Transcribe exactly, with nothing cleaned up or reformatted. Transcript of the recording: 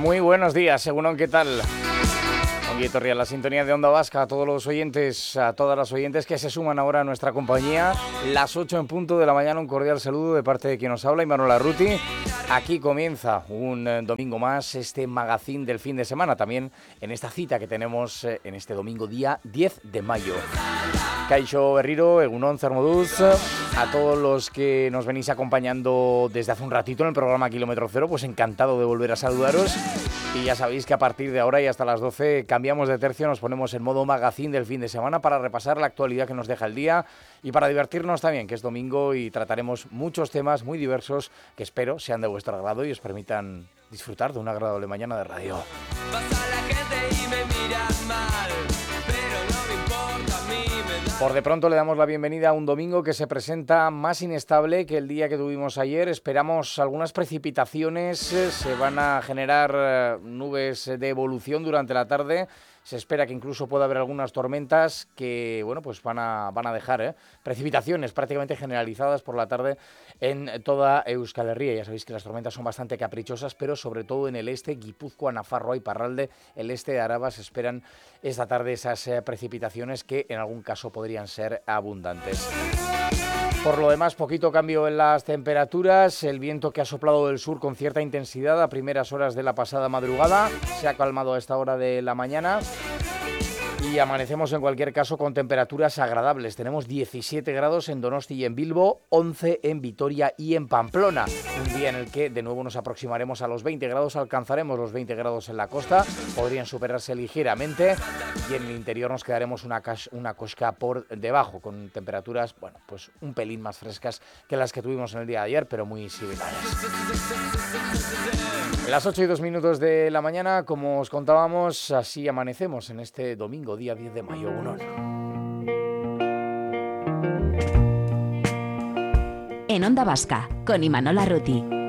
Muy buenos días, según ¿qué tal? Ongi etorri a la sintonía de Onda Vasca, a todos los oyentes, a todas las oyentes que se suman ahora a nuestra compañía. Las ocho en punto de la mañana, un cordial saludo de parte de quien nos habla, Imanol Arruti. Aquí comienza un eh, domingo más este magazín del fin de semana, también en esta cita que tenemos eh, en este domingo día diez de mayo. Kaixo Berriro, Egunon Zermoduz, a todos los que nos venís acompañando desde hace un ratito en el programa Kilómetro Cero, pues encantado de volver a saludaros. Y ya sabéis que a partir de ahora y hasta las doce cambiamos de tercio, nos ponemos en modo magazín del fin de semana para repasar la actualidad que nos deja el día y para divertirnos también, que es domingo y trataremos muchos temas muy diversos que espero sean de vuestro agrado y os permitan disfrutar de una agradable mañana de radio. Pasa la gente y me miras mal, pero no me importa, a mí me da... Por de pronto le damos la bienvenida a un domingo que se presenta más inestable que el día que tuvimos ayer. Esperamos algunas precipitaciones, se van a generar nubes de evolución durante la tarde. Se espera que incluso pueda haber algunas tormentas que, bueno, pues van a, van a dejar ¿eh? precipitaciones prácticamente generalizadas por la tarde en toda Euskal Herria. Ya sabéis que las tormentas son bastante caprichosas, pero sobre todo en el este, Guipúzcoa, Nafarroa y Iparralde, el este de Araba, se esperan esta tarde esas eh, precipitaciones que en algún caso podrían ser abundantes. Por lo demás, poquito cambio en las temperaturas. El viento que ha soplado del sur con cierta intensidad a primeras horas de la pasada madrugada se ha calmado a esta hora de la mañana y amanecemos en cualquier caso con temperaturas agradables. Tenemos diecisiete grados en Donosti y en Bilbo, once en Vitoria y en Pamplona. Un día en el que de nuevo nos aproximaremos a los veinte grados, alcanzaremos los veinte grados en la costa, podrían superarse ligeramente y en el interior nos quedaremos una, una cosca por debajo, con temperaturas, bueno, pues un pelín más frescas que las que tuvimos en el día de ayer, pero muy similares. Las ocho y dos minutos de la mañana, como os contábamos, así amanecemos en este domingo, día diez de mayo. Uno. En Onda Vasca, con Imanol Arruti.